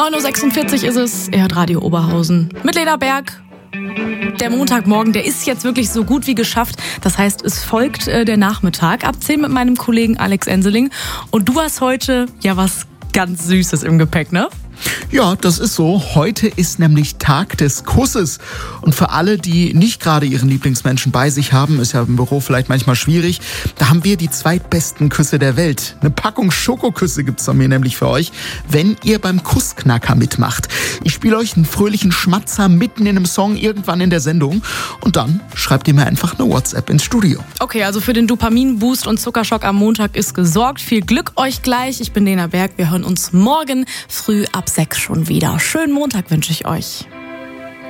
9.46 Uhr ist es, ihr hört Radio Oberhausen mit Lena Berg. Der Montagmorgen, der ist jetzt wirklich so gut wie geschafft. Das heißt, es folgt der Nachmittag ab 10 mit meinem Kollegen Alex Enseling. Und du hast heute ja was ganz Süßes im Gepäck, ne? Ja, das ist so. Heute ist nämlich Tag des Kusses. Und für alle, die nicht gerade ihren Lieblingsmenschen bei sich haben, ist ja im Büro vielleicht manchmal schwierig, da haben wir die zweitbesten Küsse der Welt. Eine Packung Schokoküsse gibt's von mir nämlich für euch, wenn ihr beim Kussknacker mitmacht. Ich spiele euch einen fröhlichen Schmatzer mitten in einem Song irgendwann in der Sendung und dann schreibt ihr mir einfach eine WhatsApp ins Studio. Okay, also für den Dopamin-Boost und Zuckerschock am Montag ist gesorgt. Viel Glück euch gleich. Ich bin Lena Berg. Wir hören uns morgen früh ab 6 schon wieder. Schönen Montag wünsche ich euch.